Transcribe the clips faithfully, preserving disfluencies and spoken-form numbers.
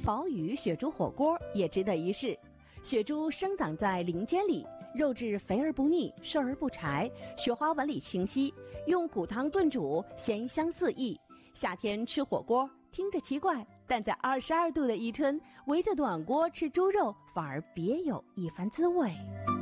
宝宇雪猪火锅也值得一试。雪猪生长在林间里，肉质肥而不腻，瘦而不柴，雪花纹理清晰，用骨汤炖煮，咸香四溢。夏天吃火锅听着奇怪，但在二十二度的宜春，围着暖锅吃猪肉反而别有一番滋味。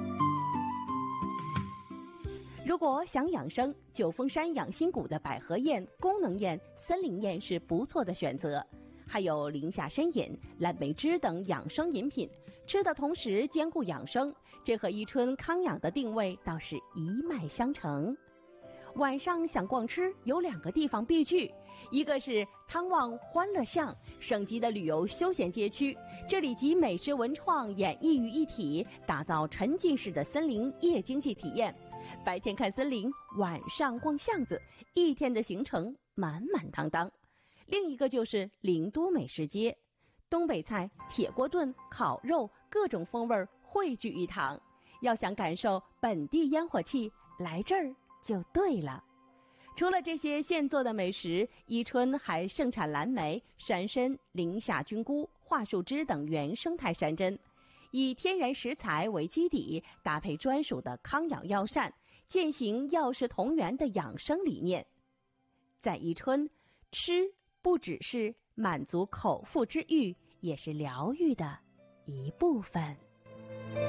如果想养生，九峰山养心谷的百合宴、功能宴、森林宴是不错的选择。还有林下参饮、蓝莓汁等养生饮品，吃的同时兼顾养生，这和宜春康养的定位倒是一脉相承。晚上想逛吃，有两个地方必去，一个是汤旺欢乐巷，省级的旅游休闲街区，这里集美食文创演绎于一体，打造沉浸式的森林夜经济体验。白天看森林，晚上逛巷子，一天的行程满满当当。另一个就是灵都美食街，东北菜、铁锅炖、烤肉，各种风味汇聚一堂。要想感受本地烟火气，来这儿就对了。除了这些现做的美食，宜春还盛产蓝莓、山参、林下菌菇、桦树枝等原生态山珍，以天然食材为基底，搭配专属的康养药膳，践行药食同源的养生理念。在宜春，吃不只是满足口腹之欲，也是疗愈的一部分。